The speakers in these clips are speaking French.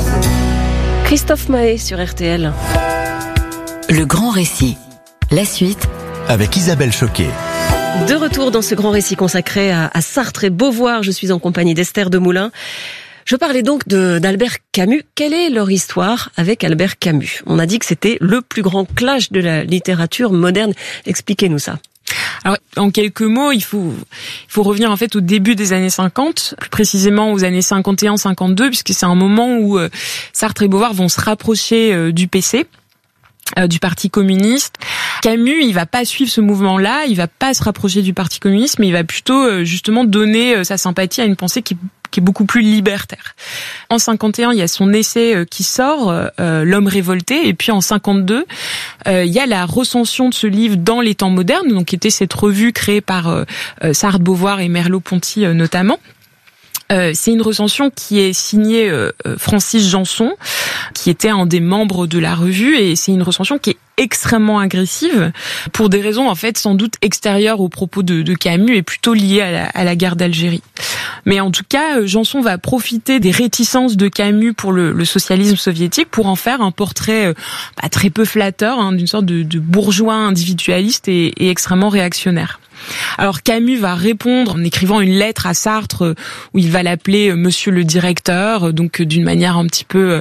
Christophe Mahé sur RTL. Le grand récit. La suite avec Isabelle Choquet. De retour dans ce grand récit consacré à Sartre et Beauvoir. Je suis en compagnie d'Esther Demoulin. Je parlais donc d'Albert Camus. Quelle est leur histoire avec Albert Camus? On a dit que c'était le plus grand clash de la littérature moderne. Expliquez-nous ça. Alors, en quelques mots, il faut revenir en fait au début des années 50, plus précisément aux années 51-52, puisque c'est un moment où Sartre et Beauvoir vont se rapprocher du PC, du Parti communiste. Camus, il va pas suivre ce mouvement-là, il va pas se rapprocher du Parti communiste, mais il va plutôt justement donner sa sympathie à une pensée qui est beaucoup plus libertaire. En 51, il y a son essai qui sort, L'homme révolté, et puis en 52, il y a la recension de ce livre dans les temps modernes, donc qui était cette revue créée par Sartre, Beauvoir et Merleau-Ponty notamment. C'est une recension qui est signée Francis Janson, qui était un des membres de la revue, et c'est une recension qui est extrêmement agressive, pour des raisons en fait sans doute extérieures aux propos de Camus et plutôt liées à la guerre d'Algérie. Mais en tout cas, Janson va profiter des réticences de Camus pour le socialisme soviétique pour en faire un portrait très peu flatteur, d'une sorte de bourgeois individualiste et extrêmement réactionnaire. Alors Camus va répondre en écrivant une lettre à Sartre où il va l'appeler Monsieur le directeur, donc d'une manière un petit peu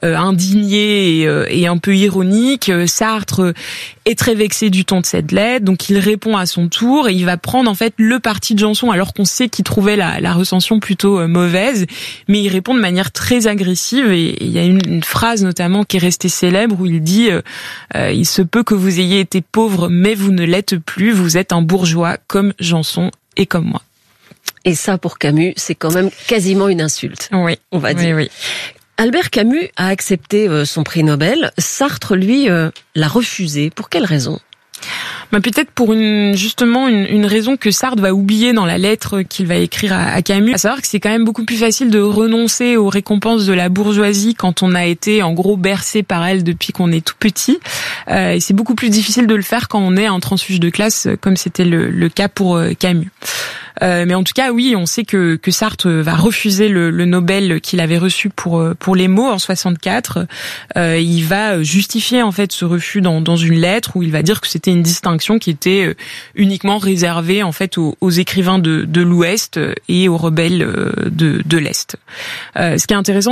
indignée et un peu ironique. Sartre est très vexé du ton de cette lettre, donc il répond à son tour et il va prendre en fait le parti de Janson alors qu'on sait qu'il trouvait la recension plutôt mauvaise, mais il répond de manière très agressive et il y a une phrase notamment qui est restée célèbre où il dit il se peut que vous ayez été pauvre mais vous ne l'êtes plus, vous êtes un bourgeois comme Janson et comme moi. Et ça, pour Camus, c'est quand même quasiment une insulte. Oui, on va dire. Oui. Albert Camus a accepté son prix Nobel. Sartre, lui, l'a refusé. Pour quelle raison ? Peut-être pour une raison que Sartre va oublier dans la lettre qu'il va écrire à Camus, à savoir que c'est quand même beaucoup plus facile de renoncer aux récompenses de la bourgeoisie quand on a été en gros bercé par elle depuis qu'on est tout petit, et c'est beaucoup plus difficile de le faire quand on est un transfuge de classe comme c'était le cas pour Camus. Mais en tout cas, oui, on sait que Sartre va refuser le Nobel qu'il avait reçu pour les mots en 64. Il va justifier en fait ce refus dans une lettre où il va dire que c'était une distinction qui était uniquement réservée en fait aux écrivains de l'Ouest et aux rebelles de l'Est. Ce qui est intéressant